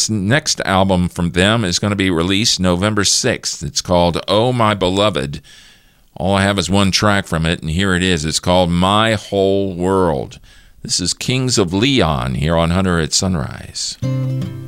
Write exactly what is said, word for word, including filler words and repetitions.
this next album from them is going to be released November sixth. It's called Oh My Beloved. All I have is one track from it, and here it is. It's called My Whole World. This is Kings of Leon here on Hunter at Sunrise.